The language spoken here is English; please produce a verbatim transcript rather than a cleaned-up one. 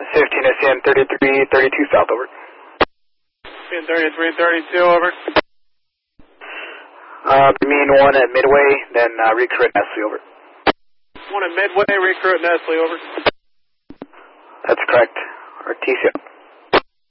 fifteen S C N thirty-three thirty-two south, over. fifteen thirty-three thirty-two, over. Uh, mean one at Midway, then uh, recruit Nestle, over. One at Midway, recruit Nestle, over. That's correct. Or T C O.